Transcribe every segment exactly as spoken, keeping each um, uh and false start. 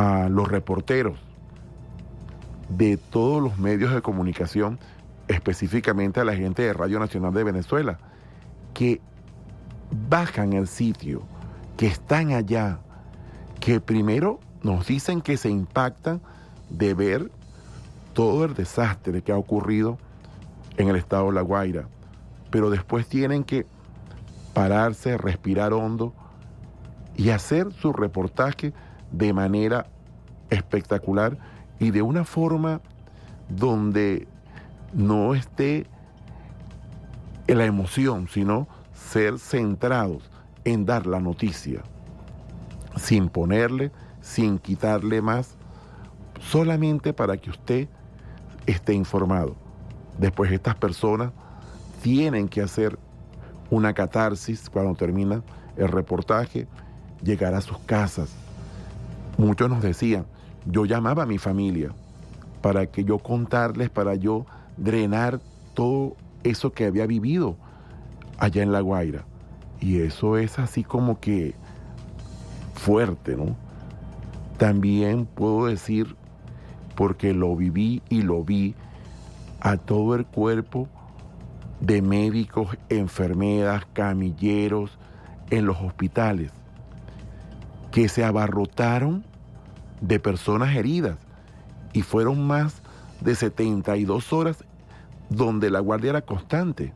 a los reporteros de todos los medios de comunicación, específicamente a la gente de Radio Nacional de Venezuela, que bajan el sitio, que están allá, que primero nos dicen que se impactan de ver todo el desastre que ha ocurrido en el estado de La Guaira, pero después tienen que pararse, respirar hondo y hacer su reportaje de manera espectacular y de una forma donde no esté en la emoción, sino ser centrados en dar la noticia, sin ponerle, sin quitarle más, solamente para que usted esté informado. Después estas personas tienen que hacer una catarsis cuando termina el reportaje, llegar a sus casas. Muchos nos decían, yo llamaba a mi familia para que yo contarles, para yo drenar todo eso que había vivido allá en La Guaira. Y eso es así como que fuerte, ¿no? También puedo decir, porque lo viví y lo vi, a todo el cuerpo de médicos, enfermeras, camilleros en los hospitales, que se abarrotaron de personas heridas y fueron más de setenta y dos horas donde la guardia era constante.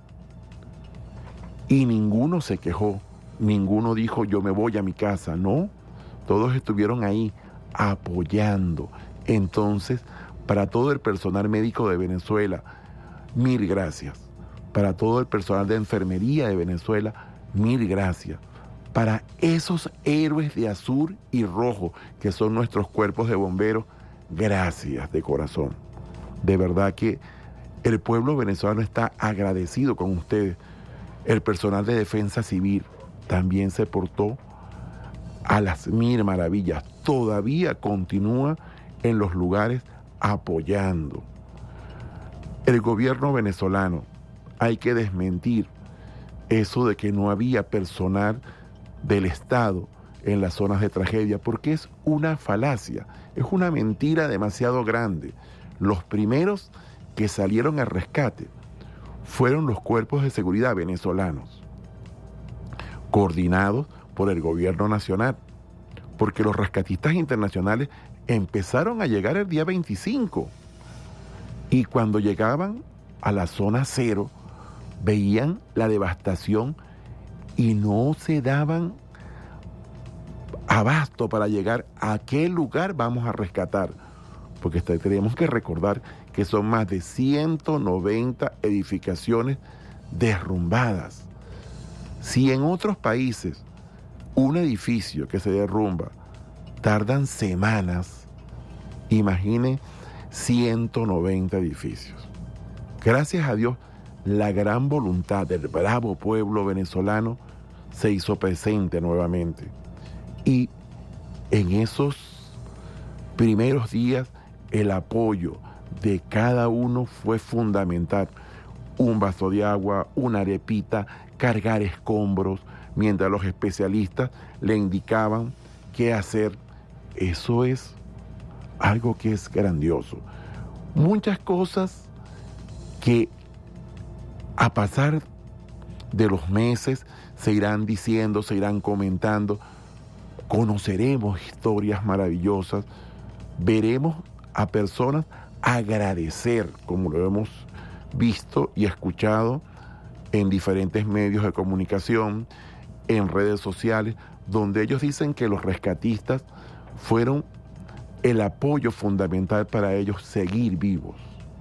Y ninguno se quejó, ninguno dijo yo me voy a mi casa, no, todos estuvieron ahí apoyando. Entonces, para todo el personal médico de Venezuela, mil gracias. Para todo el personal de enfermería de Venezuela, mil gracias. Para esos héroes de azul y rojo, que son nuestros cuerpos de bomberos, gracias de corazón. De verdad que el pueblo venezolano está agradecido con ustedes. El personal de defensa civil también se portó a las mil maravillas. Todavía continúa en los lugares apoyando. El gobierno venezolano, hay que desmentir eso de que no había personal del Estado en las zonas de tragedia, porque es una falacia, es una mentira demasiado grande. Los primeros que salieron al rescate fueron los cuerpos de seguridad venezolanos, coordinados por el gobierno nacional, porque los rescatistas internacionales empezaron a llegar el día veinticinco y cuando llegaban a la zona cero veían la devastación y no se daban abasto para llegar a qué lugar vamos a rescatar, porque tenemos que recordar que son más de ciento noventa edificaciones derrumbadas. Si en otros países un edificio que se derrumba tardan semanas, imagine ciento noventa edificios. Gracias a Dios, la gran voluntad del bravo pueblo venezolano se hizo presente nuevamente. Y en esos primeros días, el apoyo de cada uno fue fundamental. Un vaso de agua, una arepita, cargar escombros, mientras los especialistas le indicaban qué hacer. Eso es algo que es grandioso. Muchas cosas que a pasar de los meses se irán diciendo, se irán comentando, conoceremos historias maravillosas, veremos a personas agradecer, como lo hemos visto y escuchado en diferentes medios de comunicación, en redes sociales, donde ellos dicen que los rescatistas fueron el apoyo fundamental para ellos seguir vivos.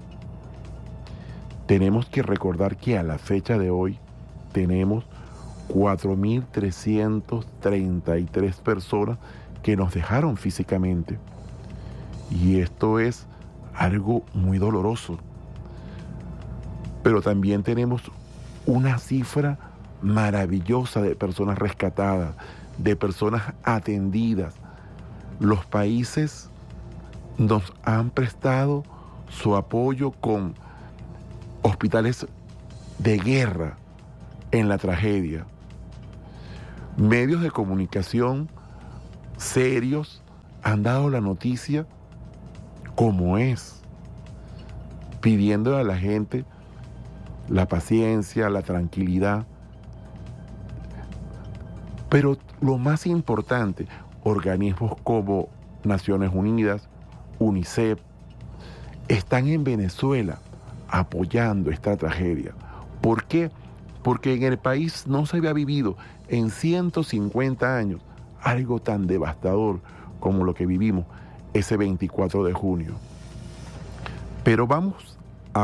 Tenemos que recordar que a la fecha de hoy tenemos cuatro mil trescientas treinta y tres personas que nos dejaron físicamente. Y esto es algo muy doloroso. Pero también tenemos una cifra maravillosa de personas rescatadas, de personas atendidas. Los países nos han prestado su apoyo con hospitales de guerra en la tragedia, medios de comunicación serios han dado la noticia como es, pidiendo a la gente la paciencia, la tranquilidad. Pero lo más importante, organismos como Naciones Unidas, UNICEF, están en Venezuela apoyando esta tragedia. ¿Por qué? Porque en el país no se había vivido en ciento cincuenta años algo tan devastador como lo que vivimos ese veinticuatro de junio. Pero vamos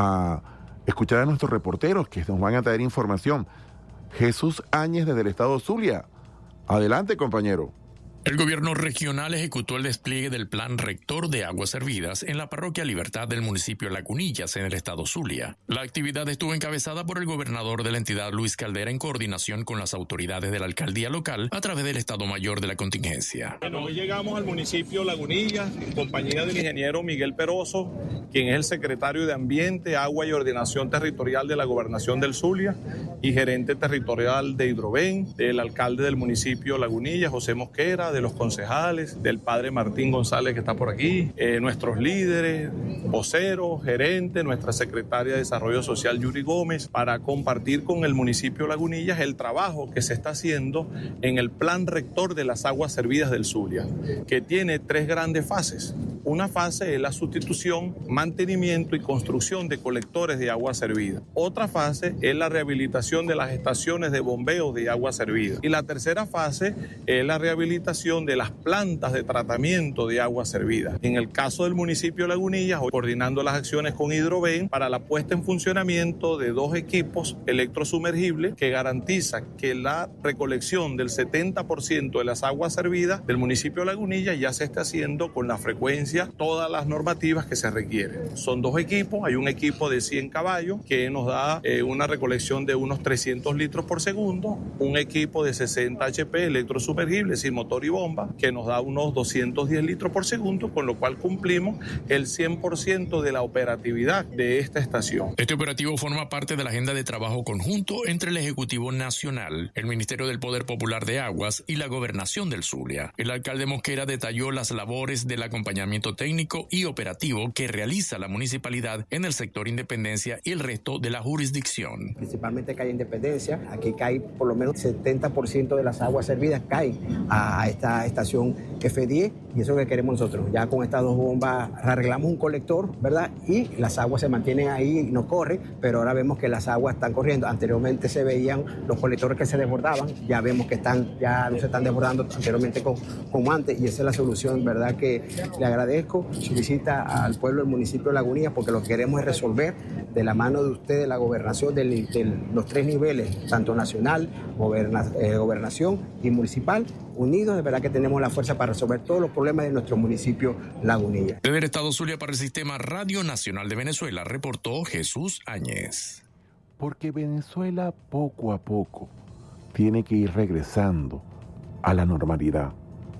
a escuchar a nuestros reporteros que nos van a traer información. Jesús Áñez desde el estado Zulia. Adelante, compañero. El gobierno regional ejecutó el despliegue del plan rector de aguas servidas en la parroquia Libertad del municipio Lagunillas, en el estado Zulia. La actividad estuvo encabezada por el gobernador de la entidad, Luis Caldera, en coordinación con las autoridades de la alcaldía local a través del Estado Mayor de la contingencia. Bueno, hoy llegamos al municipio Lagunillas en compañía del ingeniero Miguel Peroso, quien es el secretario de Ambiente, Agua y Ordenación Territorial de la Gobernación del Zulia y gerente territorial de Hidroven, del alcalde del municipio Lagunillas, José Mosquera, de los concejales, del padre Martín González que está por aquí, eh, nuestros líderes, voceros, gerentes, nuestra secretaria de Desarrollo Social Yuri Gómez, para compartir con el municipio Lagunillas el trabajo que se está haciendo en el plan rector de las aguas servidas del Zulia, que tiene tres grandes fases. Una fase es la sustitución, mantenimiento y construcción de colectores de agua servida. Otra fase es la rehabilitación de las estaciones de bombeo de agua servida. Y la tercera fase es la rehabilitación de las plantas de tratamiento de agua servida. En el caso del municipio Lagunillas, coordinando las acciones con Hidroven para la puesta en funcionamiento de dos equipos electrosumergibles que garantiza que la recolección del setenta por ciento de las aguas servidas del municipio Lagunillas ya se está haciendo con la frecuencia, todas las normativas que se requieren. Son dos equipos, hay un equipo de cien caballos que nos da eh, una recolección de unos trescientos litros por segundo, un equipo de sesenta H P electrosumergible sin motor y bomba que nos da unos doscientos diez litros por segundo, con lo cual cumplimos el cien por ciento de la operatividad de esta estación. Este operativo forma parte de la agenda de trabajo conjunto entre el Ejecutivo Nacional, el Ministerio del Poder Popular de Aguas y la Gobernación del Zulia. El alcalde Mosquera detalló las labores del acompañamiento técnico y operativo que realiza la municipalidad en el sector Independencia y el resto de la jurisdicción. Principalmente cae Independencia, aquí cae por lo menos setenta por ciento de las aguas servidas caen a esta estación F diez y eso es lo que queremos nosotros. Ya con estas dos bombas arreglamos un colector, ¿verdad? Y las aguas se mantienen ahí y no corren, pero ahora vemos que las aguas están corriendo. Anteriormente se veían los colectores que se desbordaban, ya vemos que están, ya no se están desbordando anteriormente como, como antes y esa es la solución, ¿verdad? Que le agradezco su visita al pueblo del municipio de Lagunillas porque lo que queremos es resolver de la mano de ustedes, la gobernación de los tres niveles, tanto nacional, goberna, eh, gobernación y municipal, unidos, de verdad que tenemos la fuerza para resolver todos los problemas de nuestro municipio Lagunillas. Desde el estado Zulia para el Sistema Radio Nacional de Venezuela, reportó Jesús Áñez. Porque Venezuela poco a poco tiene que ir regresando a la normalidad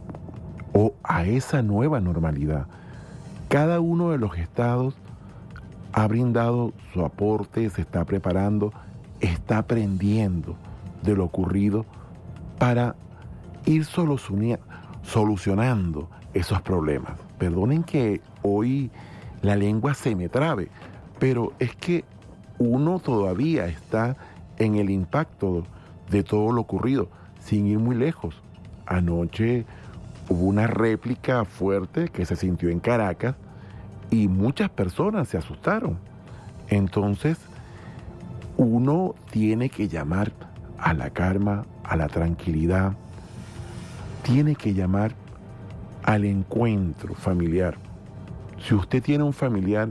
o a esa nueva normalidad. Cada uno de los estados ha brindado su aporte, se está preparando, está aprendiendo de lo ocurrido para ir solucionando esos problemas. Perdonen que hoy la lengua se me trabe, pero es que uno todavía está en el impacto de todo lo ocurrido, sin ir muy lejos. Anoche hubo una réplica fuerte que se sintió en Caracas y muchas personas se asustaron. Entonces, uno tiene que llamar a la calma, a la tranquilidad, tiene que llamar al encuentro familiar. Si usted tiene un familiar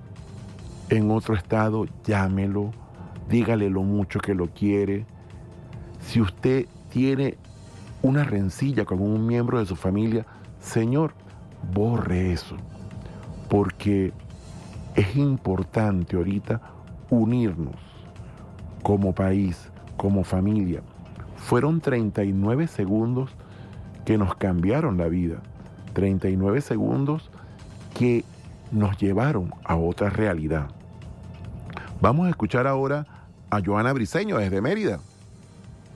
en otro estado, llámelo, dígale lo mucho que lo quiere. Si usted tiene una rencilla con un miembro de su familia, señor, borre eso, porque es importante ahorita unirnos como país, como familia. Fueron treinta y nueve segundos que nos cambiaron la vida, treinta y nueve segundos que nos llevaron a otra realidad. Vamos a escuchar ahora a Joana Briceño desde Mérida.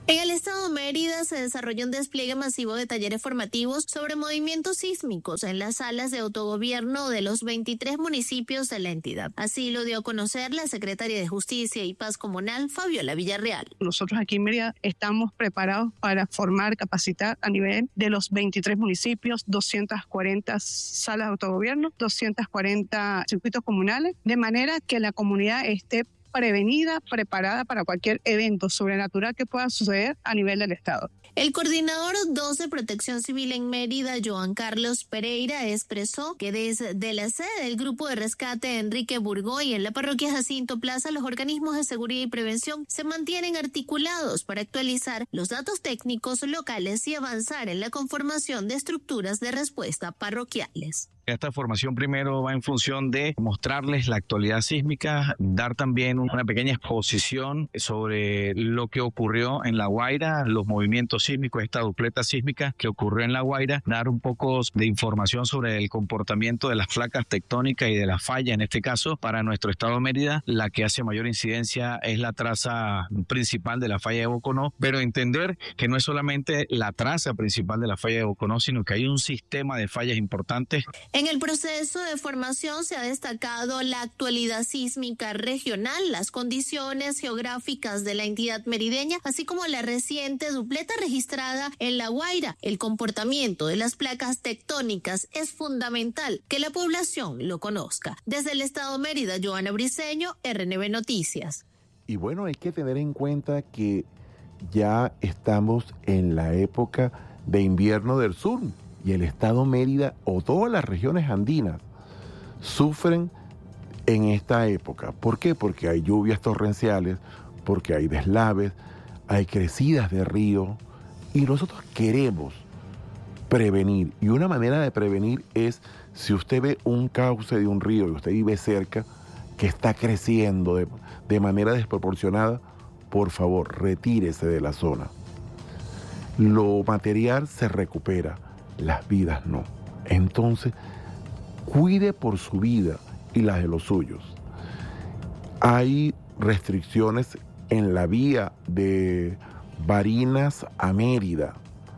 En el estado de Mérida se desarrolló un despliegue masivo de talleres formativos sobre movimientos sísmicos en las salas de autogobierno de los veintitrés municipios de la entidad. Así lo dio a conocer la secretaria de Justicia y Paz Comunal, Fabiola Villarreal. Nosotros aquí en Mérida estamos preparados para formar, capacitar a nivel de los veintitrés municipios, doscientas cuarenta salas de autogobierno, doscientos cuarenta circuitos comunales, de manera que la comunidad esté prevenida, preparada para cualquier evento sobrenatural que pueda suceder a nivel del Estado. El coordinador dos de Protección Civil en Mérida, Joan Carlos Pereira, expresó que desde la sede del Grupo de Rescate Enrique Burgoy en la parroquia Jacinto Plaza, los organismos de seguridad y prevención se mantienen articulados para actualizar los datos técnicos locales y avanzar en la conformación de estructuras de respuesta parroquiales. Esta formación primero va en función de mostrarles la actualidad sísmica, dar también una pequeña exposición sobre lo que ocurrió en La Guaira, los movimientos sísmicos, esta dupleta sísmica que ocurrió en La Guaira, dar un poco de información sobre el comportamiento de las placas tectónicas y de la falla, en este caso, para nuestro estado de Mérida. La que hace mayor incidencia es la traza principal de la falla de Boconó, pero entender que no es solamente la traza principal de la falla de Boconó, sino que hay un sistema de fallas importantes. En el proceso de formación se ha destacado la actualidad sísmica regional, las condiciones geográficas de la entidad merideña, así como la reciente dupleta registrada en La Guaira. El comportamiento de las placas tectónicas es fundamental que la población lo conozca. Desde el estado de Mérida, Joana Briceño, R N B Noticias. Y bueno, hay que tener en cuenta que ya estamos en la época de invierno del sur. Y el estado Mérida o todas las regiones andinas sufren en esta época. ¿Por qué? Porque hay lluvias torrenciales, porque hay deslaves, hay crecidas de río y nosotros queremos prevenir. Y una manera de prevenir es, si usted ve un cauce de un río y usted vive cerca, que está creciendo de, de manera desproporcionada, por favor, retírese de la zona. Lo material se recupera, las vidas no. Entonces, cuide por su vida y las de los suyos. Hay restricciones en la vía de Barinas a Mérida.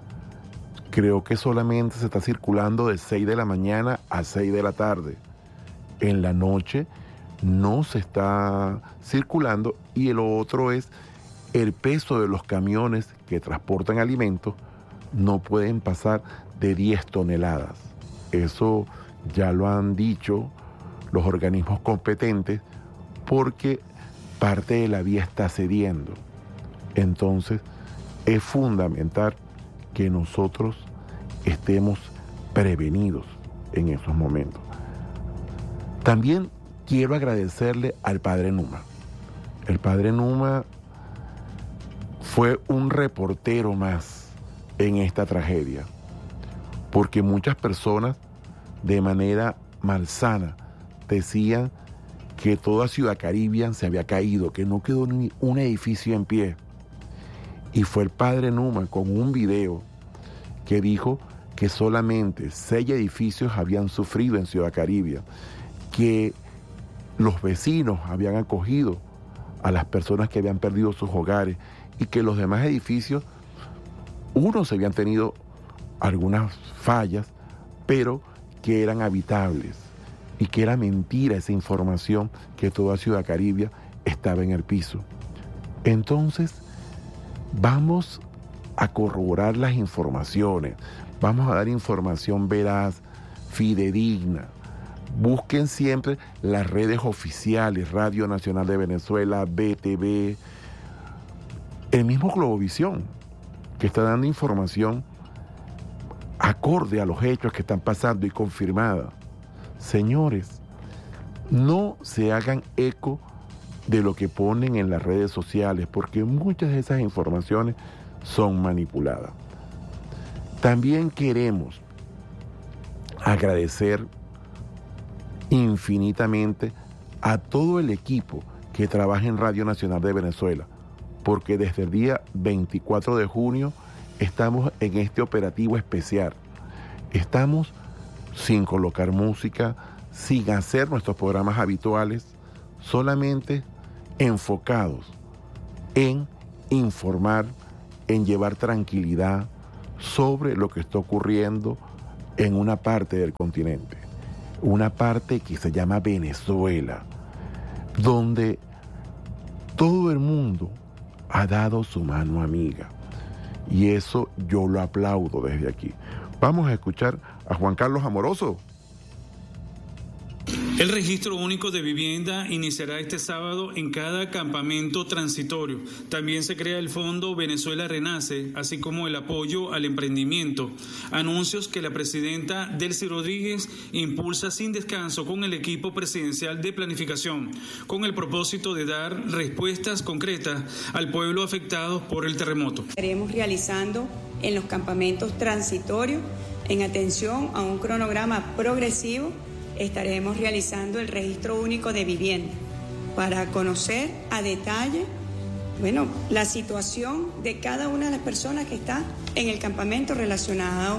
Creo que solamente se está circulando de seis de la mañana a seis de la tarde. En la noche no se está circulando, y el otro es el peso de los camiones que transportan alimentos no pueden pasar de diez toneladas. Eso ya lo han dicho los organismos competentes, porque parte de la vía está cediendo. Entonces, es fundamental que nosotros estemos prevenidos en esos momentos. También quiero agradecerle al Padre Numa. El Padre Numa fue un reportero más en esta tragedia, porque muchas personas de manera malsana decían que toda Ciudad Caribbean se había caído, que no quedó ni un edificio en pie. Y fue el Padre Numa con un video que dijo que solamente seis edificios habían sufrido en Ciudad Caribbean, que los vecinos habían acogido a las personas que habían perdido sus hogares y que los demás edificios, unos habían tenido algunas fallas, pero que eran habitables, y que era mentira esa información que toda Ciudad Caribbean estaba en el piso. Entonces, vamos a corroborar las informaciones, vamos a dar información veraz, fidedigna. Busquen siempre las redes oficiales, Radio Nacional de Venezuela, B T V, el mismo Globovisión, que está dando información acorde a los hechos que están pasando y confirmada. Señores, no se hagan eco de lo que ponen en las redes sociales, porque muchas de esas informaciones son manipuladas. También queremos agradecer infinitamente a todo el equipo que trabaja en Radio Nacional de Venezuela, porque desde el día veinticuatro de junio estamos en este operativo especial. Estamos sin colocar música, sin hacer nuestros programas habituales, solamente enfocados en informar, en llevar tranquilidad sobre lo que está ocurriendo en una parte del continente, una parte que se llama Venezuela, donde todo el mundo ha dado su mano amiga. Y eso yo lo aplaudo desde aquí. Vamos a escuchar a Juan Carlos Amoroso. El registro único de vivienda iniciará este sábado en cada campamento transitorio. También se crea el Fondo Venezuela Renace, así como el apoyo al emprendimiento. Anuncios que la presidenta Delcy Rodríguez impulsa sin descanso con el equipo presidencial de planificación, con el propósito de dar respuestas concretas al pueblo afectado por el terremoto. Estaremos realizando en los campamentos transitorios, en atención a un cronograma progresivo, estaremos realizando el registro único de vivienda para conocer a detalle, bueno, la situación de cada una de las personas que está en el campamento relacionado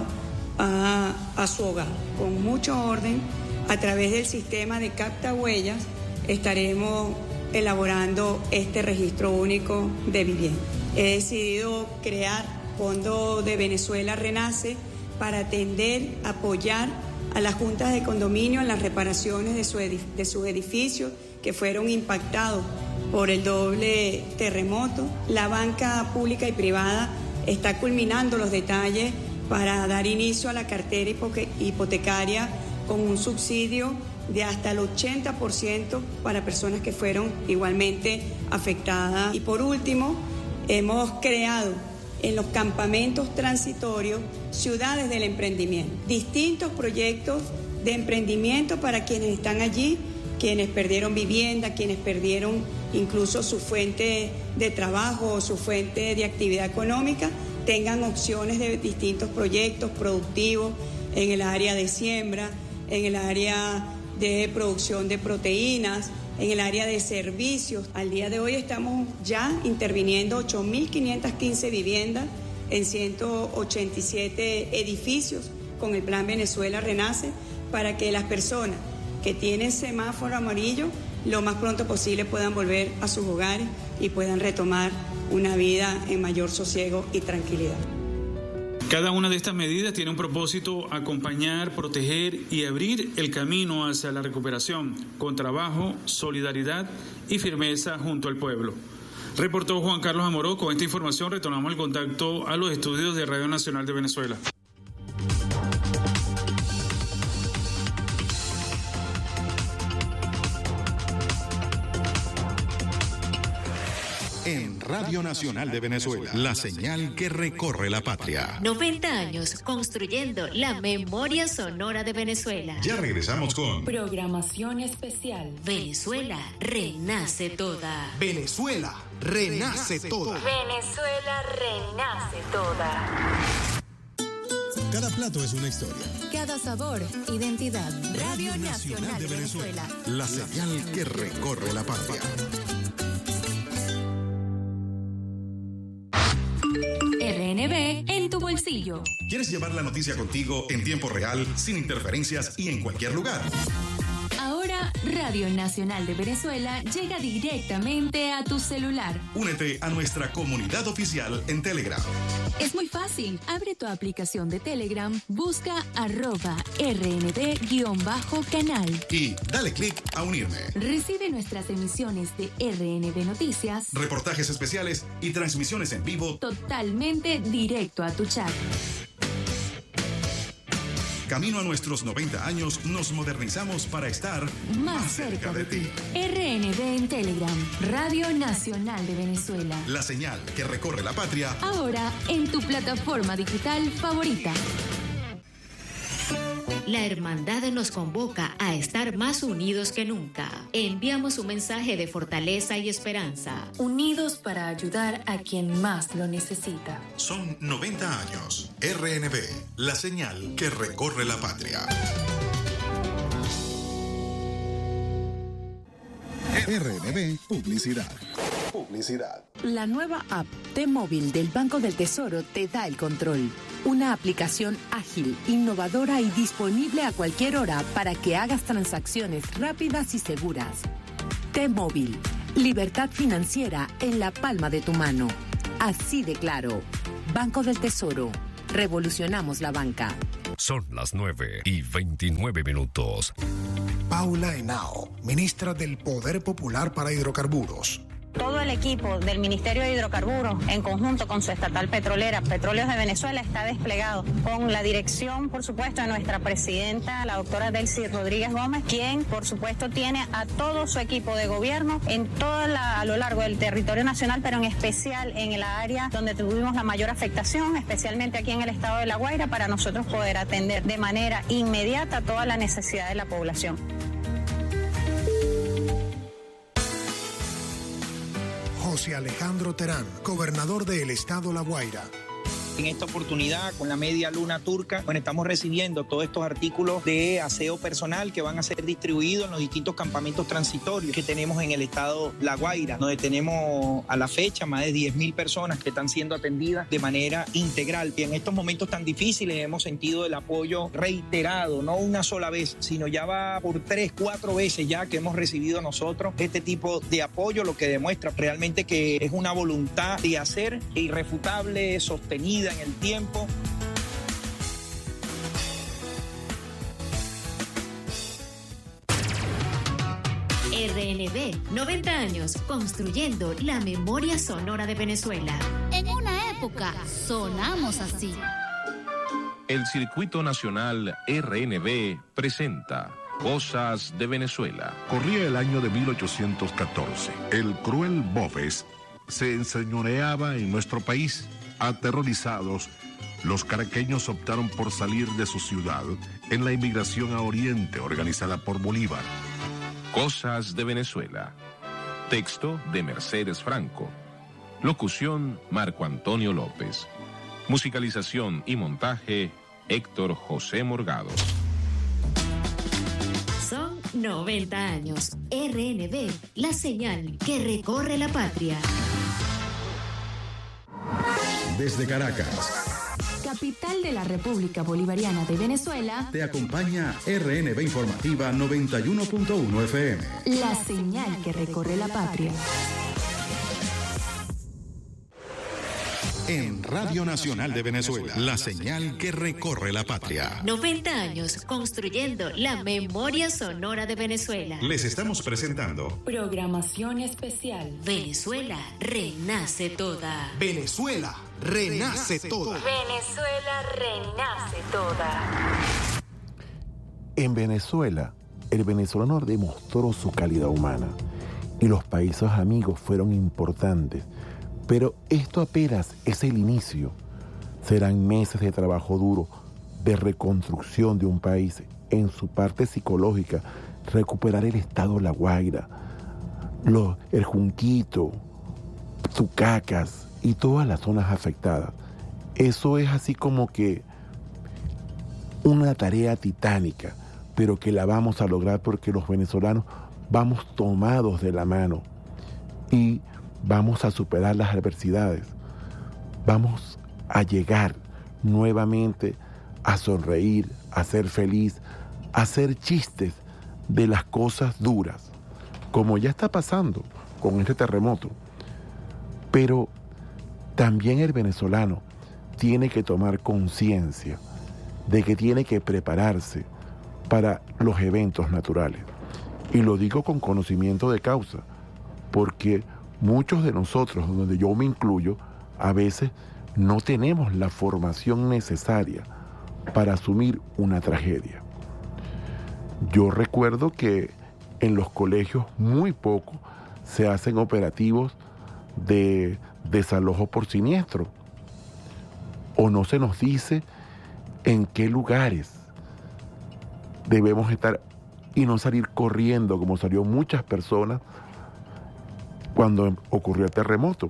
a, a su hogar. Con mucho orden, a través del sistema de capta huellas, estaremos elaborando este registro único de vivienda. He decidido crear Fondo de Venezuela Renace para atender, apoyar a las juntas de condominio en las reparaciones de, su edif- de sus edificios que fueron impactados por el doble terremoto. La banca pública y privada está culminando los detalles para dar inicio a la cartera hipoque- hipotecaria con un subsidio de hasta el ochenta por ciento para personas que fueron igualmente afectadas. Y por último, hemos creado en los campamentos transitorios ciudades del emprendimiento, distintos proyectos de emprendimiento para quienes están allí, quienes perdieron vivienda, quienes perdieron incluso su fuente de trabajo o su fuente de actividad económica, tengan opciones de distintos proyectos productivos en el área de siembra, en el área de producción de proteínas, en el área de servicios. Al día de hoy estamos ya interviniendo ocho mil quinientas quince viviendas en ciento ochenta y siete edificios con el Plan Venezuela Renace para que las personas que tienen semáforo amarillo lo más pronto posible puedan volver a sus hogares y puedan retomar una vida en mayor sosiego y tranquilidad. Cada una de estas medidas tiene un propósito: acompañar, proteger y abrir el camino hacia la recuperación, con trabajo, solidaridad y firmeza junto al pueblo. Reportó Juan Carlos Amoró. Con esta información retornamos el contacto a los estudios de Radio Nacional de Venezuela. En Radio Nacional de Venezuela, la señal que recorre la patria. noventa años construyendo la memoria sonora de Venezuela. Ya regresamos con programación especial. Venezuela renace toda. Venezuela renace toda. Venezuela renace toda. Cada plato es una historia. Cada sabor, identidad. Radio Nacional de Venezuela. La señal que recorre la patria. R N B en tu bolsillo. ¿Quieres llevar la noticia contigo en tiempo real, sin interferencias y en cualquier lugar? Ahora, Radio Nacional de Venezuela llega directamente a tu celular. Únete a nuestra comunidad oficial en Telegram. Es muy fácil. Abre tu aplicación de Telegram, busca arroba R N B-canal. Y dale clic a unirme. Recibe nuestras emisiones de R N B Noticias, reportajes especiales y transmisiones en vivo totalmente directo a tu chat. Camino a nuestros noventa años, nos modernizamos para estar más, más cerca, cerca de, de ti. ti. R N B en Telegram, Radio Nacional de Venezuela. La señal que recorre la patria. Ahora en tu plataforma digital favorita. La hermandad nos convoca a estar más unidos que nunca. Enviamos un mensaje de fortaleza y esperanza. Unidos para ayudar a quien más lo necesita. Son noventa años. R N B, la señal que recorre la patria. R N B Publicidad. Publicidad. La nueva app T-Móvil del Banco del Tesoro te da el control. Una aplicación ágil, innovadora y disponible a cualquier hora para que hagas transacciones rápidas y seguras. T-Móvil. Libertad financiera en la palma de tu mano. Así de claro. Banco del Tesoro. Revolucionamos la banca. Son las nueve y veintinueve minutos. Paula Henao, ministra del Poder Popular para Hidrocarburos. Todo el equipo del Ministerio de Hidrocarburos, en conjunto con su estatal petrolera, Petróleos de Venezuela, está desplegado con la dirección, por supuesto, de nuestra presidenta, la doctora Delcy Rodríguez Gómez, quien, por supuesto, tiene a todo su equipo de gobierno en toda la, a lo largo del territorio nacional, pero en especial en el área donde tuvimos la mayor afectación, especialmente aquí en el estado de La Guaira, para nosotros poder atender de manera inmediata toda la necesidad de la población. José Alejandro Terán, gobernador del estado La Guaira. En esta oportunidad, con la media luna turca, bueno, estamos recibiendo todos estos artículos de aseo personal que van a ser distribuidos en los distintos campamentos transitorios que tenemos en el estado La Guaira, donde tenemos a la fecha más de diez mil personas que están siendo atendidas de manera integral. Y en estos momentos tan difíciles hemos sentido el apoyo reiterado, no una sola vez, sino ya va por tres, cuatro veces ya que hemos recibido nosotros este tipo de apoyo, lo que demuestra realmente que es una voluntad de hacer irrefutable, sostenida en el tiempo. R N B, noventa años construyendo la memoria sonora de Venezuela. En una época sonamos así. El Circuito Nacional R N B presenta Cosas de Venezuela. Corría el año de mil ochocientos catorce. El cruel Boves se enseñoreaba en nuestro país. Aterrorizados, los caraqueños optaron por salir de su ciudad en la inmigración a Oriente organizada por Bolívar. Cosas de Venezuela. Texto de Mercedes Franco. Locución Marco Antonio López. Musicalización y montaje Héctor José Morgado. Son noventa años. R N B, la señal que recorre la patria. Desde Caracas, capital de la República Bolivariana de Venezuela, te acompaña R N B Informativa noventa y uno punto uno F M. La señal que recorre la patria. En Radio Nacional de Venezuela, la señal que recorre la patria. noventa años construyendo la memoria sonora de Venezuela. Les estamos presentando programación especial. Venezuela renace toda. Venezuela renace toda. Venezuela renace toda. En Venezuela, el venezolano demostró su calidad humana y los países amigos fueron importantes. Pero esto apenas es el inicio. Serán meses de trabajo duro, de reconstrucción de un país en su parte psicológica, recuperar el estado La Guaira, los, el Junquito, Tucacas y todas las zonas afectadas. Eso es así como que una tarea titánica, pero que la vamos a lograr porque los venezolanos vamos tomados de la mano y vamos a superar las adversidades, vamos a llegar nuevamente a sonreír, a ser feliz, a hacer chistes de las cosas duras, como ya está pasando con este terremoto. Pero también el venezolano tiene que tomar conciencia de que tiene que prepararse para los eventos naturales. Y lo digo con conocimiento de causa, porque muchos de nosotros, donde yo me incluyo, a veces no tenemos la formación necesaria para asumir una tragedia. Yo recuerdo que en los colegios muy poco se hacen operativos de desalojo por siniestro, o no se nos dice en qué lugares debemos estar y no salir corriendo como salió muchas personas cuando ocurrió el terremoto.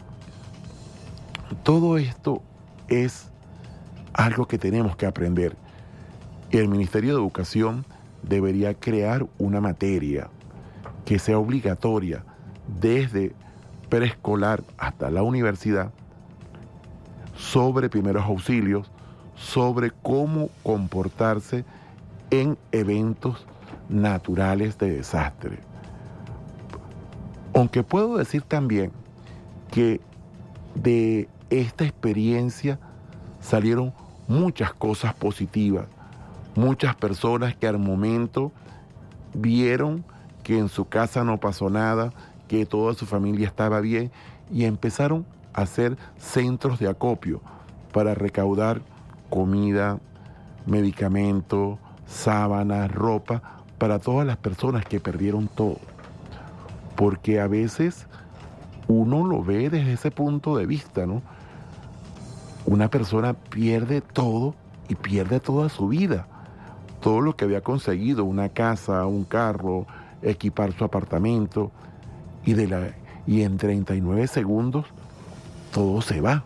Todo esto es algo que tenemos que aprender. Y el Ministerio de Educación debería crear una materia que sea obligatoria desde preescolar hasta la universidad sobre primeros auxilios, sobre cómo comportarse en eventos naturales de desastre. Aunque puedo decir también que de esta experiencia salieron muchas cosas positivas, muchas personas que al momento vieron que en su casa no pasó nada, que toda su familia estaba bien y empezaron a hacer centros de acopio para recaudar comida, medicamentos, sábanas, ropa para todas las personas que perdieron todo. Porque a veces uno lo ve desde ese punto de vista, ¿no? Una persona pierde todo y pierde toda su vida. Todo lo que había conseguido, una casa, un carro, equipar su apartamento, y, de la, y en treinta y nueve segundos todo se va.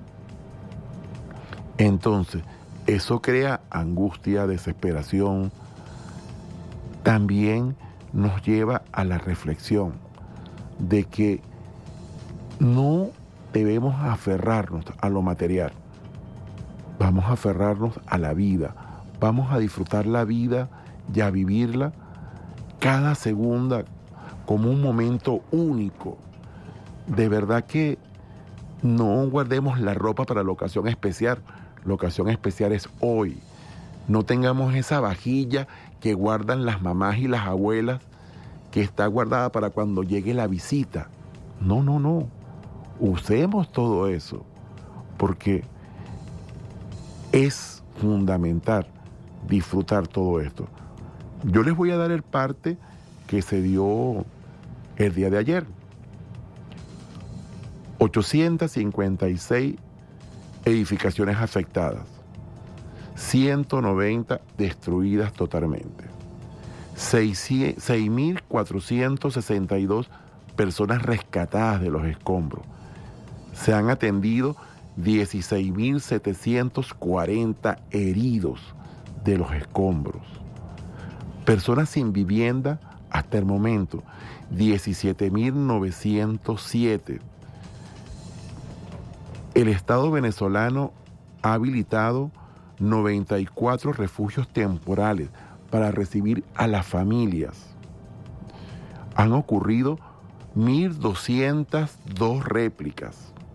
Entonces, eso crea angustia, desesperación. También nos lleva a la reflexión de que no debemos aferrarnos a lo material. Vamos a aferrarnos a la vida. Vamos a disfrutar la vida y a vivirla cada segunda como un momento único. De verdad que no guardemos la ropa para la ocasión especial. La ocasión especial es hoy. No tengamos esa vajilla que guardan las mamás y las abuelas, que está guardada para cuando llegue la visita. No, no, no. Usemos todo eso, porque es fundamental disfrutar todo esto. Yo les voy a dar el parte que se dio el día de ayer. ochocientas cincuenta y seis edificaciones afectadas, ciento noventa destruidas totalmente, seis mil cuatrocientas sesenta y dos personas rescatadas de los escombros. Se han atendido dieciséis mil setecientos cuarenta heridos de los escombros. Personas sin vivienda hasta el momento, diecisiete mil novecientos siete. El Estado venezolano ha habilitado noventa y cuatro refugios temporales para recibir a las familias. Han ocurrido mil doscientas dos réplicas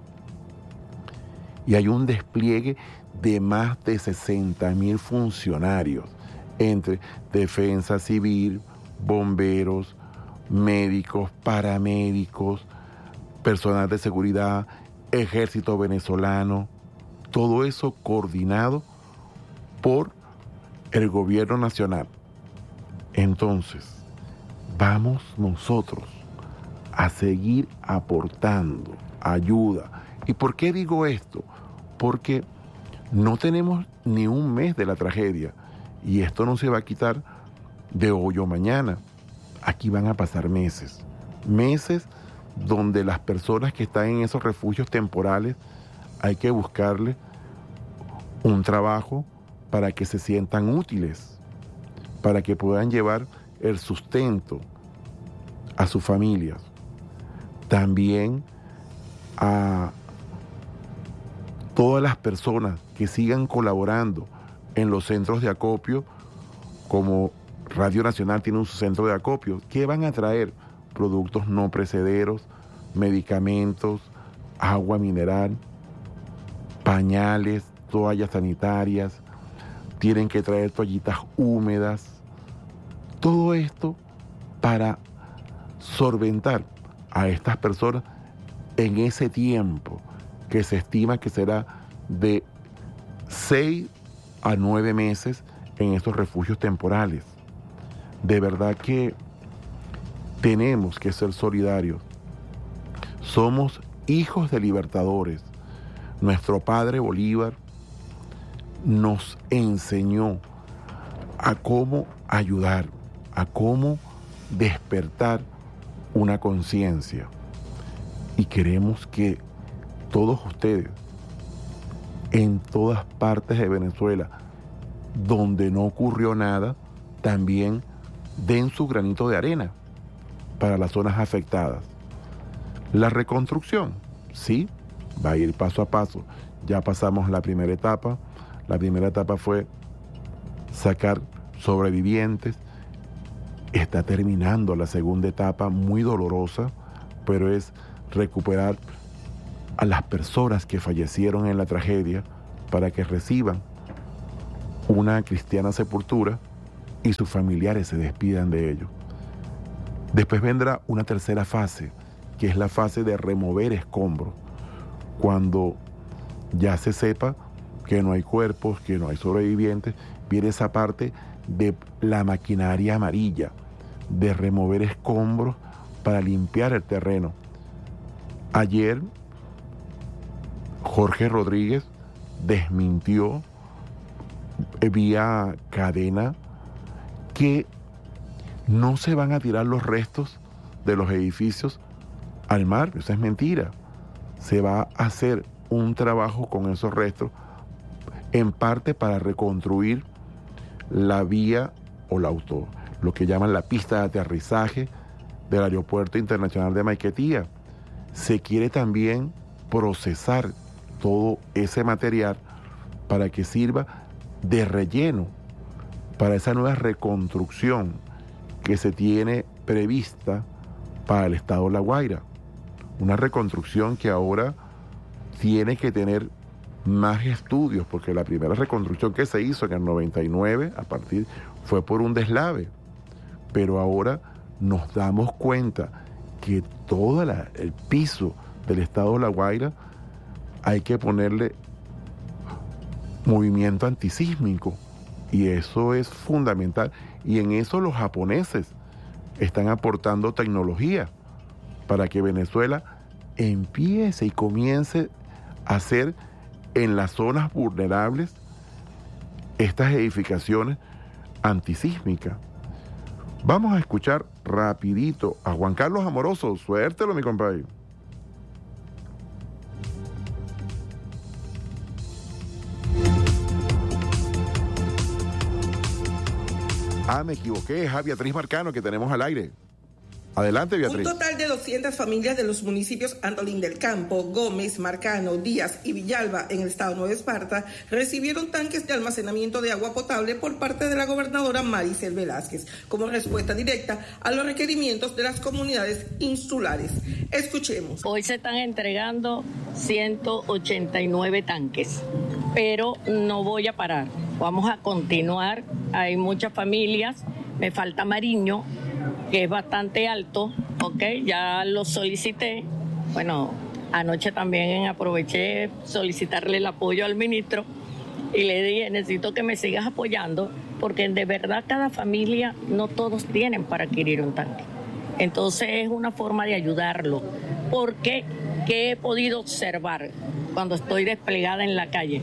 y hay un despliegue de más de sesenta mil funcionarios entre defensa civil, bomberos, médicos, paramédicos, personal de seguridad, ejército venezolano, todo eso coordinado por el gobierno nacional. Entonces, vamos nosotros a seguir aportando ayuda. ¿Y por qué digo esto? Porque no tenemos ni un mes de la tragedia y esto no se va a quitar de hoy o mañana. Aquí van a pasar meses, meses donde las personas que están en esos refugios temporales hay que buscarles un trabajo para que se sientan útiles, para que puedan llevar el sustento a sus familias. También a todas las personas que sigan colaborando en los centros de acopio, como Radio Nacional tiene un centro de acopio, que van a traer productos no perecederos, medicamentos, agua mineral, pañales, toallas sanitarias, tienen que traer toallitas húmedas, todo esto para solventar a estas personas en ese tiempo que se estima que será de seis a nueve meses en estos refugios temporales. De verdad que tenemos que ser solidarios. Somos hijos de libertadores. Nuestro padre Bolívar nos enseñó a cómo ayudar, a cómo despertar una conciencia. Y queremos que todos ustedes, en todas partes de Venezuela, donde no ocurrió nada, también den su granito de arena para las zonas afectadas. La reconstrucción, sí, va a ir paso a paso. Ya pasamos la primera etapa. La primera etapa fue sacar sobrevivientes. Está terminando la segunda etapa, muy dolorosa, pero es recuperar a las personas que fallecieron en la tragedia para que reciban una cristiana sepultura y sus familiares se despidan de ellos. Después vendrá una tercera fase, que es la fase de remover escombros, cuando ya se sepa que no hay cuerpos, que no hay sobrevivientes, viene esa parte de la maquinaria amarilla, de remover escombros para limpiar el terreno. Ayer, Jorge Rodríguez desmintió vía cadena que no se van a tirar los restos de los edificios al mar. Eso es mentira. Se va a hacer un trabajo con esos restos, en parte para reconstruir la vía o la auto, lo que llaman la pista de aterrizaje del Aeropuerto Internacional de Maiquetía. Se quiere también procesar todo ese material para que sirva de relleno para esa nueva reconstrucción que se tiene prevista para el estado de La Guaira. Una reconstrucción que ahora tiene que tener más estudios, porque la primera reconstrucción que se hizo en el noventa y nueve, a partir, fue por un deslave. Pero ahora nos damos cuenta que todo la, el piso del estado de La Guaira hay que ponerle movimiento antisísmico, y eso es fundamental, y en eso los japoneses están aportando tecnología para que Venezuela empiece y comience a hacer en las zonas vulnerables estas edificaciones antisísmicas. Vamos a escuchar rapidito a Juan Carlos Amoroso. Suértelo, mi compadre. Ah, me equivoqué, es a Beatriz Marcano que tenemos al aire. Adelante, Beatriz. Un total de doscientas familias de los municipios Antolín del Campo, Gómez, Marcano, Díaz y Villalba en el estado de Nueva Esparta recibieron tanques de almacenamiento de agua potable por parte de la gobernadora Maricel Velázquez como respuesta directa a los requerimientos de las comunidades insulares. Escuchemos. Hoy se están entregando ciento ochenta y nueve tanques, pero no voy a parar. Vamos a continuar. Hay muchas familias. Me falta Mariño, que es bastante alto, ok, ya lo solicité. Bueno, anoche también aproveché solicitarle el apoyo al ministro y le dije, necesito que me sigas apoyando, porque de verdad cada familia, no todos tienen para adquirir un tanque. Entonces es una forma de ayudarlo, porque ¿qué he podido observar cuando estoy desplegada en la calle?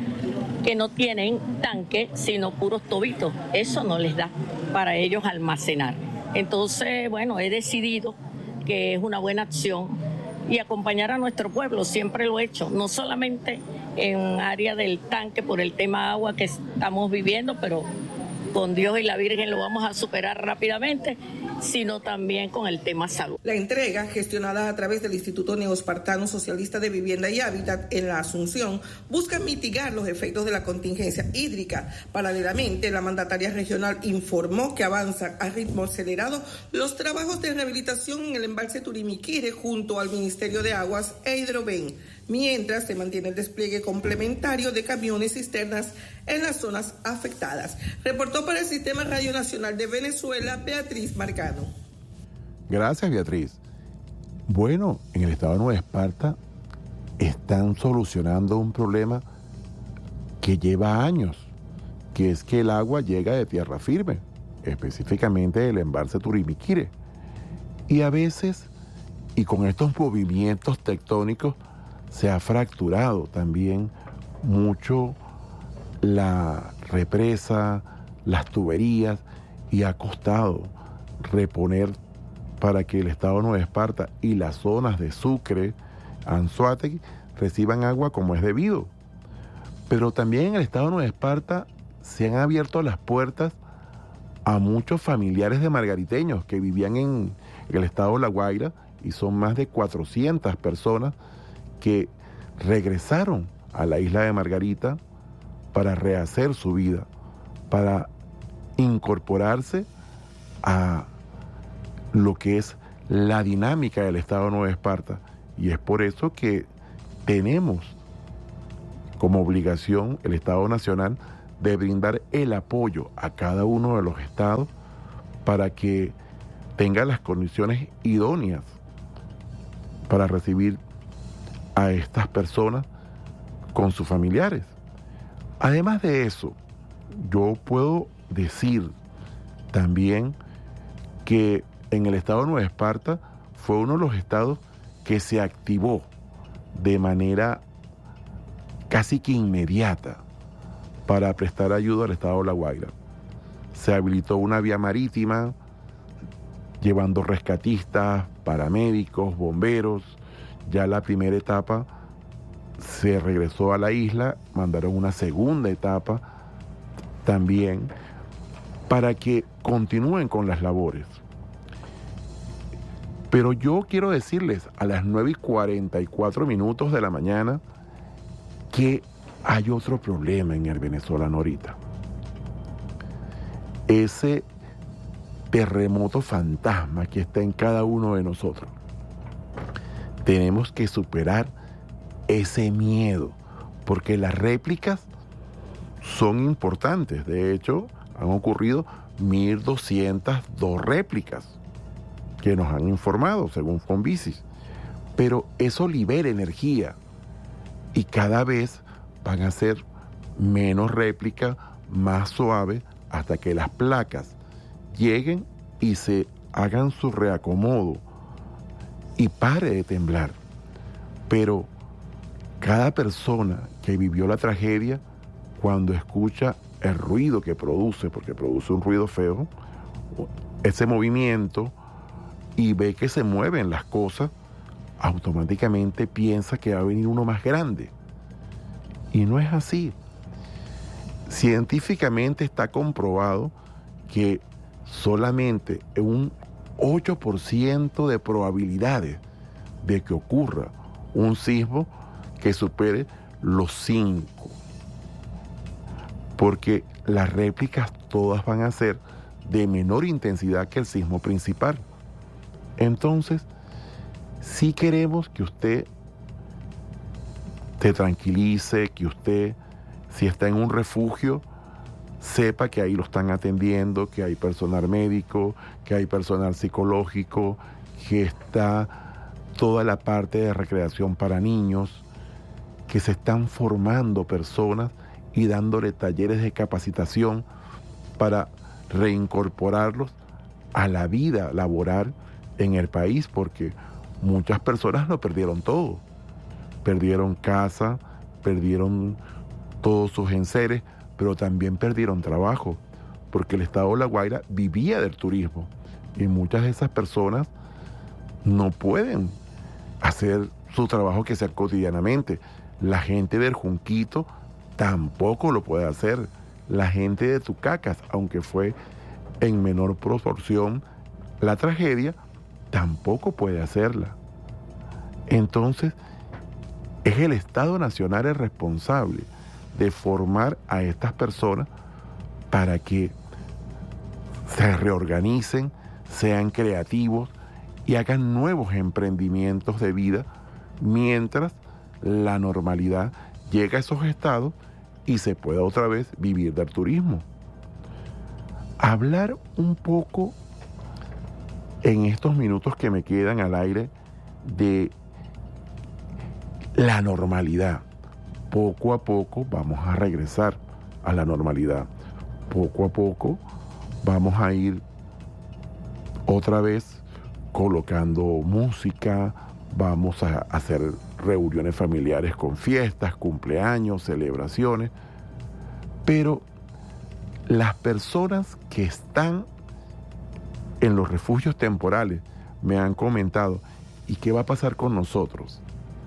Que no tienen tanque, sino puros tobitos. Eso no les da para ellos almacenar. Entonces, bueno, he decidido que es una buena acción y acompañar a nuestro pueblo, siempre lo he hecho, no solamente en área del tanque por el tema agua que estamos viviendo, pero con Dios y la Virgen lo vamos a superar rápidamente, sino también con el tema salud. La entrega, gestionada a través del Instituto Neoespartano Socialista de Vivienda y Hábitat en la Asunción, busca mitigar los efectos de la contingencia hídrica. Paralelamente, la mandataria regional informó que avanzan a ritmo acelerado los trabajos de rehabilitación en el embalse Turimiquire junto al Ministerio de Aguas e Hidroven, mientras se mantiene el despliegue complementario de camiones cisternas en las zonas afectadas. Reportó para el Sistema Radio Nacional de Venezuela, Beatriz Marcano. Gracias, Beatriz. Bueno, en el estado de Nueva Esparta están solucionando un problema que lleva años, que es que el agua llega de tierra firme, específicamente del embalse Turimiquire. Y a veces, y con estos movimientos tectónicos, se ha fracturado también mucho la represa, las tuberías, y ha costado reponer para que el estado de Nueva Esparta y las zonas de Sucre, Anzoátegui, reciban agua como es debido. Pero también en el estado de Nueva Esparta se han abierto las puertas a muchos familiares de margariteños que vivían en el estado de La Guaira, y son más de cuatrocientas personas que regresaron a la isla de Margarita para rehacer su vida, para incorporarse a lo que es la dinámica del estado de Nueva Esparta. Y es por eso que tenemos como obligación el Estado Nacional de brindar el apoyo a cada uno de los estados para que tenga las condiciones idóneas para recibir a estas personas con sus familiares. Además de eso, yo puedo decir también que en el estado de Nueva Esparta fue uno de los estados que se activó de manera casi que inmediata para prestar ayuda al estado de La Guaira. Se habilitó una vía marítima llevando rescatistas, paramédicos, bomberos. Ya la primera etapa se regresó a la isla, mandaron una segunda etapa también para que continúen con las labores. Pero yo quiero decirles a las nueve y cuarenta y cuatro minutos de la mañana que hay otro problema en el venezolano ahorita. Ese terremoto fantasma que está en cada uno de nosotros. Tenemos que superar ese miedo, porque las réplicas son importantes. De hecho, han ocurrido mil doscientas dos réplicas que nos han informado, según Fonvisis. Pero eso libera energía y cada vez van a ser menos réplicas, más suaves, hasta que las placas lleguen y se hagan su reacomodo y pare de temblar. Pero cada persona que vivió la tragedia, cuando escucha el ruido que produce, porque produce un ruido feo, ese movimiento, y ve que se mueven las cosas, automáticamente piensa que va a venir uno más grande. Y no es así. Científicamente está comprobado que solamente un ocho por ciento de probabilidades de que ocurra un sismo que supere los cinco. Porque las réplicas todas van a ser de menor intensidad que el sismo principal. Entonces, si queremos que usted se tranquilice, que usted, si está en un refugio, sepa que ahí lo están atendiendo, que hay personal médico, que hay personal psicológico, que está toda la parte de recreación para niños, que se están formando personas y dándole talleres de capacitación para reincorporarlos a la vida laboral en el país, porque muchas personas lo perdieron todo. Perdieron casa, perdieron todos sus enseres, pero también perdieron trabajo, porque el estado de La Guaira vivía del turismo y muchas de esas personas no pueden hacer su trabajo que sea cotidianamente. La gente del Junquito tampoco lo puede hacer. La gente de Tucacas, aunque fue en menor proporción la tragedia, tampoco puede hacerla. Entonces, es el Estado Nacional el responsable de formar a estas personas para que se reorganicen, sean creativos y hagan nuevos emprendimientos de vida mientras la normalidad llega a esos estados y se pueda otra vez vivir del turismo. Hablar un poco en estos minutos que me quedan al aire de la normalidad. Poco a poco vamos a regresar a la normalidad. Poco a poco vamos a ir otra vez colocando música, vamos a hacer reuniones familiares con fiestas, cumpleaños, celebraciones, pero las personas que están en los refugios temporales me han comentado, ¿y qué va a pasar con nosotros?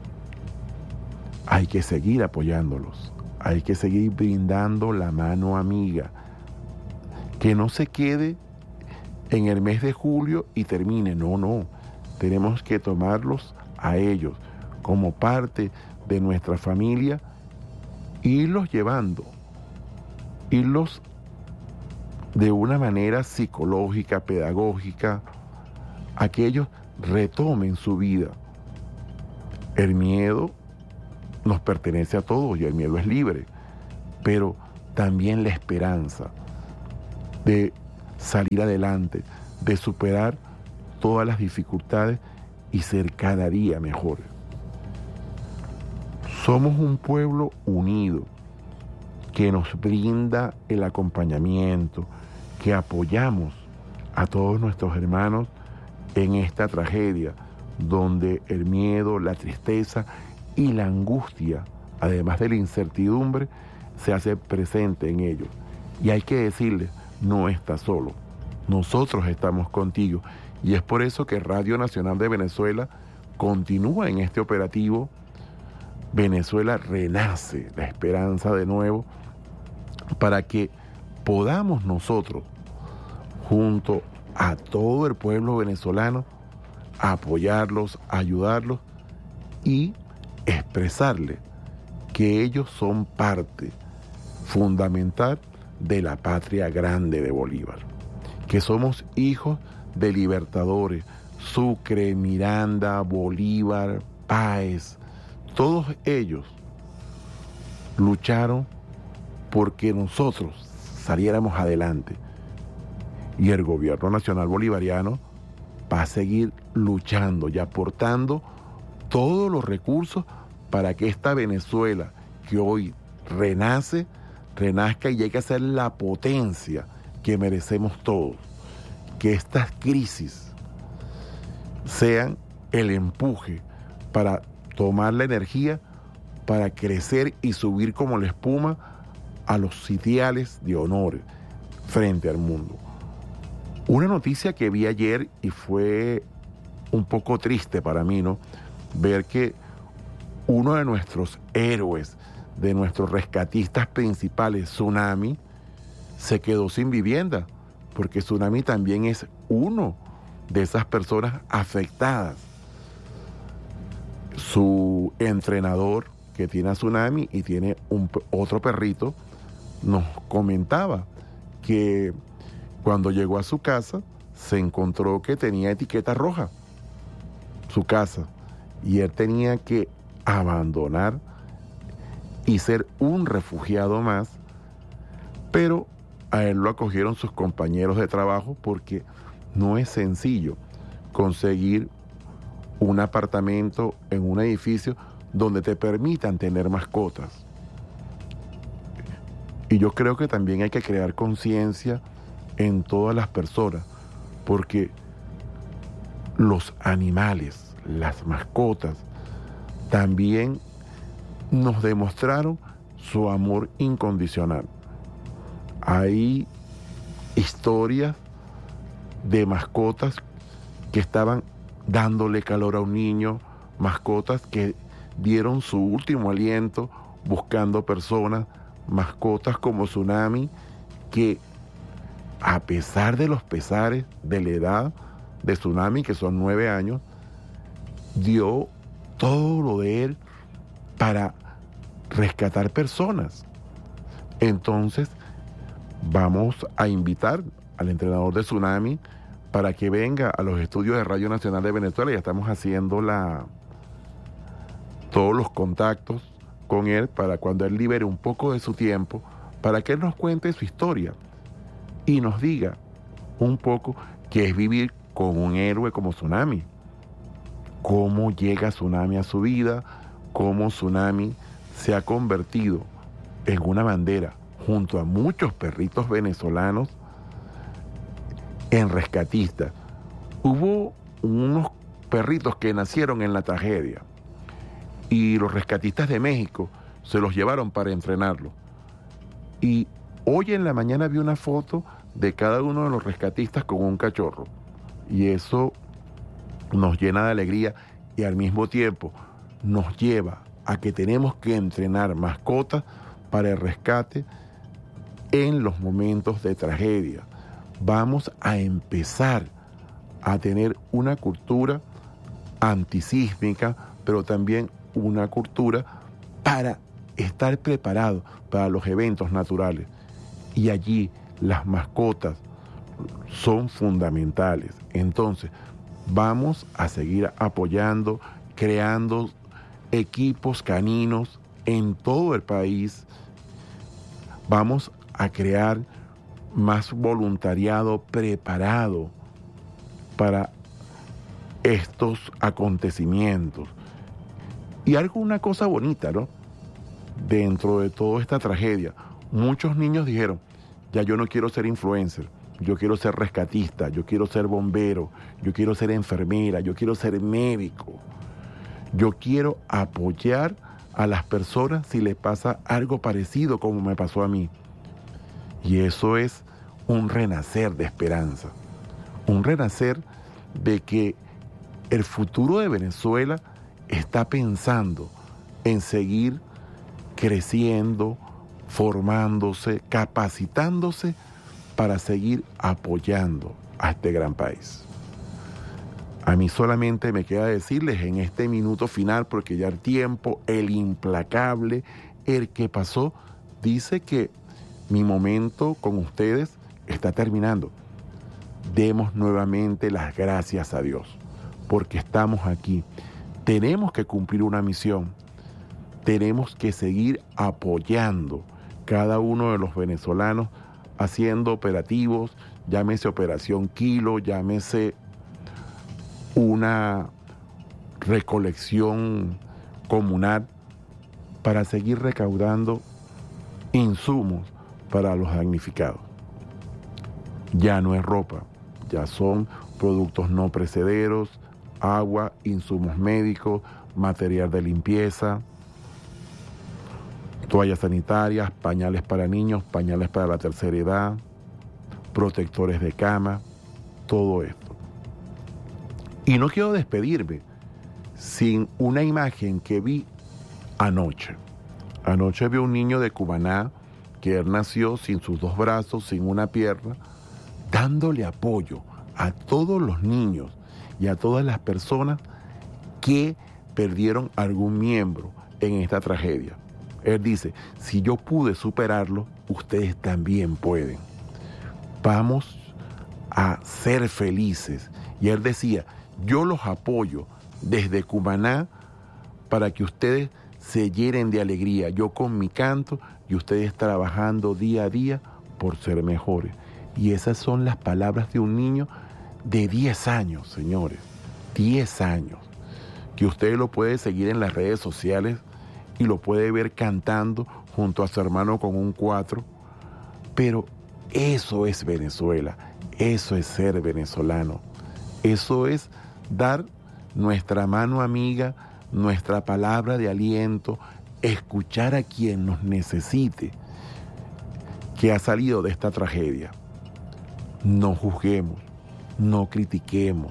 Hay que seguir apoyándolos, hay que seguir brindando la mano amiga, que no se quede en el mes de julio y termine, no, no, tenemos que tomarlos a ellos como parte de nuestra familia, irlos llevando, irlos de una manera psicológica, pedagógica, a que ellos retomen su vida. El miedo nos pertenece a todos y el miedo es libre, pero también la esperanza de salir adelante, de superar todas las dificultades y ser cada día mejor. Somos un pueblo unido que nos brinda el acompañamiento, que apoyamos a todos nuestros hermanos en esta tragedia, donde el miedo, la tristeza y la angustia, además de la incertidumbre, se hace presente en ellos. Y hay que decirles, no estás solo, nosotros estamos contigo. Y es por eso que Radio Nacional de Venezuela continúa en este operativo Venezuela Renace, la esperanza de nuevo, para que podamos nosotros, junto a todo el pueblo venezolano, apoyarlos, ayudarlos y expresarles que ellos son parte fundamental de la patria grande de Bolívar, que somos hijos de libertadores, Sucre, Miranda, Bolívar, Páez, todos ellos lucharon porque nosotros saliéramos adelante. Y el gobierno nacional bolivariano va a seguir luchando y aportando todos los recursos para que esta Venezuela que hoy renace, renazca y llegue a ser la potencia que merecemos todos. Que estas crisis sean el empuje para tomar la energía para crecer y subir como la espuma a los sitiales de honor frente al mundo. Una noticia que vi ayer y fue un poco triste para mí, ¿no? Ver que uno de nuestros héroes, de nuestros rescatistas principales, Tsunami, se quedó sin vivienda, porque Tsunami también es uno de esas personas afectadas. Su entrenador, que tiene a Tsunami y tiene un, otro perrito, nos comentaba que cuando llegó a su casa se encontró que tenía etiqueta roja su casa y él tenía que abandonar y ser un refugiado más, pero a él lo acogieron sus compañeros de trabajo porque no es sencillo conseguir un apartamento en un edificio donde te permitan tener mascotas. Y yo creo que también hay que crear conciencia en todas las personas, porque los animales, las mascotas, también nos demostraron su amor incondicional. Hay historias de mascotas que estaban dándole calor a un niño, mascotas que dieron su último aliento buscando personas, mascotas como Tsunami, que a pesar de los pesares de la edad de Tsunami, que son nueve años, dio todo lo de él para rescatar personas. Entonces, vamos a invitar al entrenador de Tsunami para que venga a los estudios de Radio Nacional de Venezuela. Ya estamos haciendo la, todos los contactos con él para cuando él libere un poco de su tiempo, para que él nos cuente su historia y nos diga un poco qué es vivir con un héroe como Tsunami, cómo llega Tsunami a su vida, cómo Tsunami se ha convertido en una bandera junto a muchos perritos venezolanos en rescatistas. Hubo unos perritos que nacieron en la tragedia y los rescatistas de México se los llevaron para entrenarlos. Y hoy en la mañana vi una foto de cada uno de los rescatistas con un cachorro. Y eso nos llena de alegría y al mismo tiempo nos lleva a que tenemos que entrenar mascotas para el rescate en los momentos de tragedia. Vamos a empezar a tener una cultura antisísmica, pero también una cultura para estar preparados para los eventos naturales. Y allí las mascotas son fundamentales. Entonces, vamos a seguir apoyando, creando equipos caninos en todo el país. Vamos a crear más voluntariado preparado para estos acontecimientos. Y algo, una cosa bonita, ¿no? Dentro de toda esta tragedia, muchos niños dijeron, ya yo no quiero ser influencer, yo quiero ser rescatista, yo quiero ser bombero, yo quiero ser enfermera, yo quiero ser médico. Yo quiero apoyar a las personas si les pasa algo parecido como me pasó a mí. Y eso es un renacer de esperanza, un renacer de que el futuro de Venezuela está pensando en seguir creciendo, formándose, capacitándose para seguir apoyando a este gran país. A mí solamente me queda decirles en este minuto final, porque ya el tiempo, el implacable, el que pasó, dice que mi momento con ustedes está terminando. Demos nuevamente las gracias a Dios, porque estamos aquí. Tenemos que cumplir una misión. Tenemos que seguir apoyando cada uno de los venezolanos haciendo operativos, llámese Operación Kilo, llámese una recolección comunal para seguir recaudando insumos para los damnificados. Ya no es ropa, ya son productos no perecederos, agua, insumos médicos, material de limpieza, toallas sanitarias, pañales para niños, pañales para la tercera edad, protectores de cama, todo esto. Y no quiero despedirme sin una imagen que vi anoche. Anoche vi un niño de Cumaná que él nació sin sus dos brazos, sin una pierna, dándole apoyo a todos los niños y a todas las personas que perdieron algún miembro en esta tragedia. Él dice, si yo pude superarlo, ustedes también pueden. Vamos a ser felices. Y él decía, yo los apoyo desde Cumaná para que ustedes se llenen de alegría. Yo con mi canto y ustedes trabajando día a día por ser mejores. Y esas son las palabras de un niño de diez años, señores. diez años. Que usted lo puede seguir en las redes sociales y lo puede ver cantando junto a su hermano con un cuatro. Pero eso es Venezuela. Eso es ser venezolano. Eso es dar nuestra mano amiga, nuestra palabra de aliento, escuchar a quien nos necesite, que ha salido de esta tragedia. No juzguemos, no critiquemos,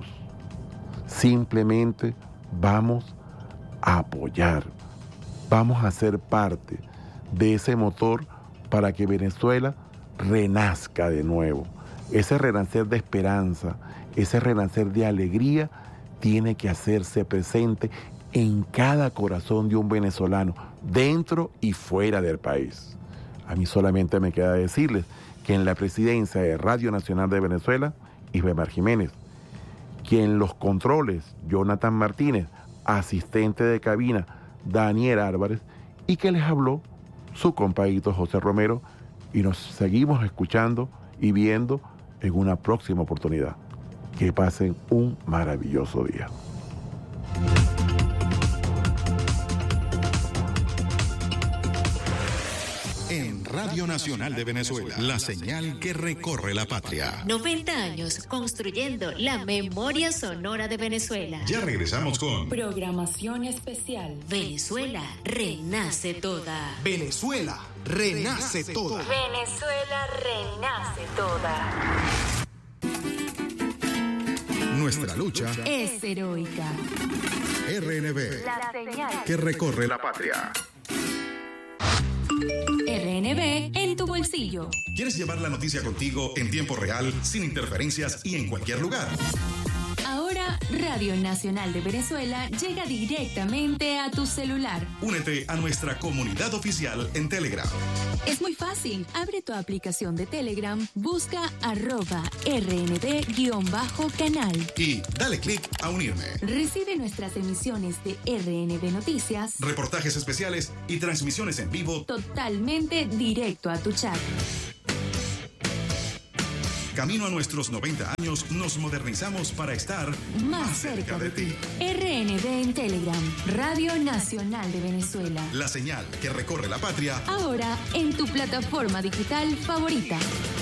simplemente vamos a apoyar, vamos a ser parte de ese motor para que Venezuela renazca de nuevo. Ese renacer de esperanza, ese renacer de alegría tiene que hacerse presente en cada corazón de un venezolano, dentro y fuera del país. A mí solamente me queda decirles que en la presidencia de Radio Nacional de Venezuela, Isbemar Jiménez, que en los controles, Jonathan Martínez, asistente de cabina, Daniel Álvarez, y que les habló su compadrito José Romero, y nos seguimos escuchando y viendo en una próxima oportunidad. Que pasen un maravilloso día. En Radio Nacional de Venezuela, la señal que recorre la patria. noventa años construyendo la memoria sonora de Venezuela. Ya regresamos con programación especial. Venezuela renace toda. Venezuela renace toda. Venezuela renace toda. Nuestra lucha es heroica. R N B, La señal que recorre la patria. R N B en tu bolsillo. ¿Quieres llevar la noticia contigo en tiempo real, sin interferencias y en cualquier lugar? Ahora, Radio Nacional de Venezuela llega directamente a tu celular. Únete a nuestra comunidad oficial en Telegram. Es muy fácil. Abre tu aplicación de Telegram, busca arroba rnb-canal. Y dale clic a unirme. Recibe nuestras emisiones de R N B Noticias, reportajes especiales y transmisiones en vivo totalmente directo a tu chat. Camino a nuestros noventa años, nos modernizamos para estar más, más cerca, cerca de ti. R N B en Telegram, Radio Nacional de Venezuela. La señal que recorre la patria. Ahora en tu plataforma digital favorita.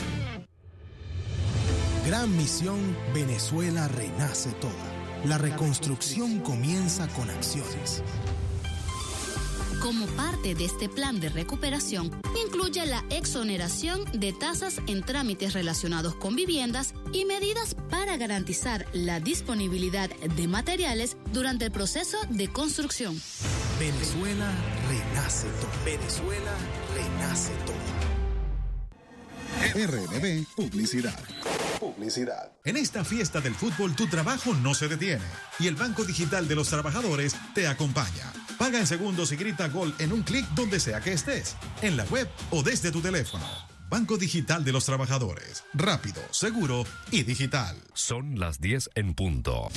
Gran misión, Venezuela renace toda. La reconstrucción comienza con acciones. Como parte de este plan de recuperación, incluye la exoneración de tasas en trámites relacionados con viviendas y medidas para garantizar la disponibilidad de materiales durante el proceso de construcción. Venezuela renace todo. Venezuela renace todo. R N B Publicidad. Publicidad. En esta fiesta del fútbol, tu trabajo no se detiene y el Banco Digital de los Trabajadores te acompaña. Paga en segundos y grita gol en un clic donde sea que estés, en la web o desde tu teléfono. Banco Digital de los Trabajadores. Rápido, seguro y digital. Son las diez en punto.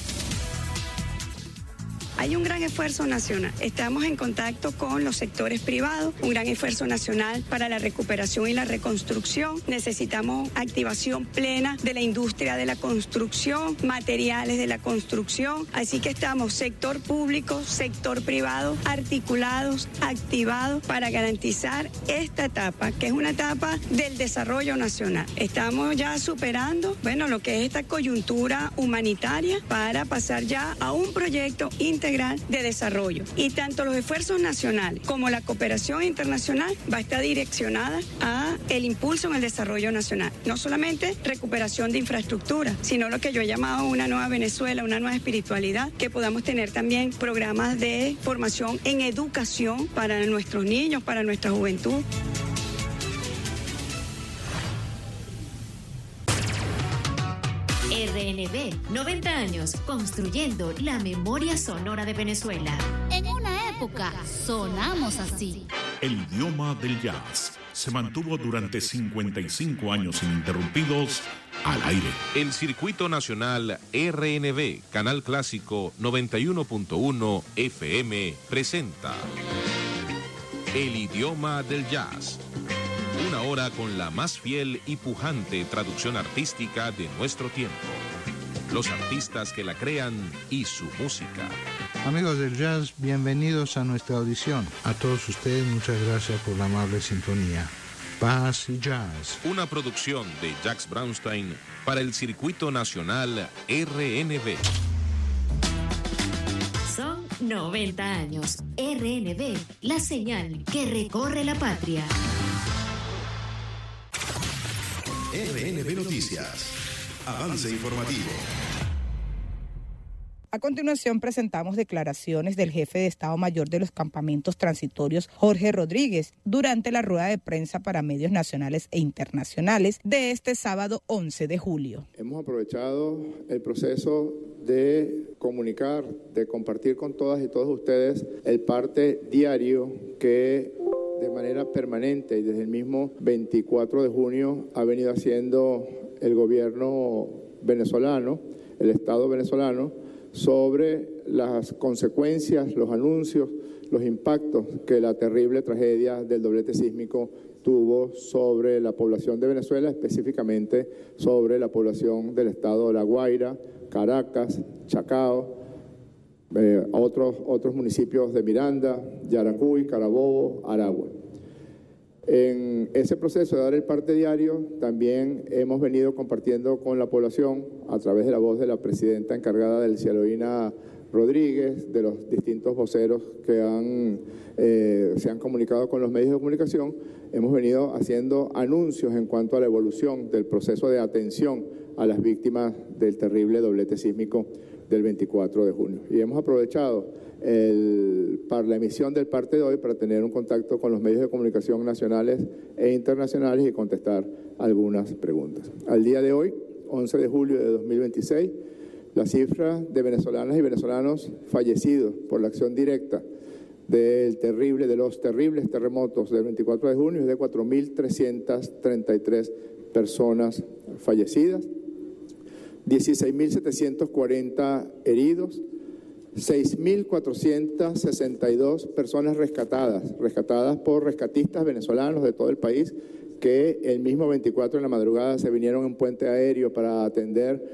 Hay un gran esfuerzo nacional. Estamos en contacto con los sectores privados, un gran esfuerzo nacional para la recuperación y la reconstrucción. Necesitamos activación plena de la industria de la construcción, materiales de la construcción. Así que estamos sector público, sector privado, articulados, activados para garantizar esta etapa, que es una etapa del desarrollo nacional. Estamos ya superando, bueno, lo que es esta coyuntura humanitaria para pasar ya a un proyecto integral de desarrollo. Y tanto los esfuerzos nacionales como la cooperación internacional va a estar direccionada a el impulso en el desarrollo nacional. No solamente recuperación de infraestructura, sino lo que yo he llamado una nueva Venezuela, una nueva espiritualidad, que podamos tener también programas de formación en educación para nuestros niños, para nuestra juventud. R N B, noventa años, construyendo la memoria sonora de Venezuela. En una época sonamos así. El idioma del jazz se mantuvo durante cincuenta y cinco años ininterrumpidos al aire. El Circuito Nacional R N B, Canal Clásico noventa y uno punto uno F M, presenta El idioma del jazz. Una hora con la más fiel y pujante traducción artística de nuestro tiempo. Los artistas que la crean y su música. Amigos del jazz, bienvenidos a nuestra audición. A todos ustedes, muchas gracias por la amable sintonía. Paz y Jazz. Una producción de Jacques Brownstein para el Circuito Nacional R N B. Son noventa años. R N B, la señal que recorre la patria. R N B Noticias. Avance informativo. A continuación presentamos declaraciones del jefe de Estado Mayor de los Campamentos Transitorios, Jorge Rodríguez, durante la rueda de prensa para medios nacionales e internacionales de este sábado once de julio. Hemos aprovechado el proceso de comunicar, de compartir con todas y todos ustedes el parte diario que de manera permanente y desde el mismo veinticuatro de junio ha venido haciendo el gobierno venezolano, el Estado venezolano, sobre las consecuencias, los anuncios, los impactos que la terrible tragedia del doblete sísmico tuvo sobre la población de Venezuela, específicamente sobre la población del estado de La Guaira, Caracas, Chacao, eh, otros, otros municipios de Miranda, Yaracuy, Carabobo, Aragua. En ese proceso de dar el parte diario, también hemos venido compartiendo con la población, a través de la voz de la presidenta encargada del Cialoína Rodríguez, de los distintos voceros que han, eh, se han comunicado con los medios de comunicación, hemos venido haciendo anuncios en cuanto a la evolución del proceso de atención a las víctimas del terrible doblete sísmico del veinticuatro de junio. Y hemos aprovechado el, para la emisión del parte de hoy para tener un contacto con los medios de comunicación nacionales e internacionales y contestar algunas preguntas. Al día de hoy, once de julio de dos mil veintiséis, La cifra de venezolanas y venezolanos fallecidos por la acción directa del terrible, de los terribles terremotos del veinticuatro de junio es de cuatro mil trescientas treinta y tres personas fallecidas, dieciséis mil setecientos cuarenta heridos, seis mil cuatrocientas sesenta y dos personas rescatadas, rescatadas por rescatistas venezolanos de todo el país que el mismo veinticuatro en la madrugada se vinieron en puente aéreo para atender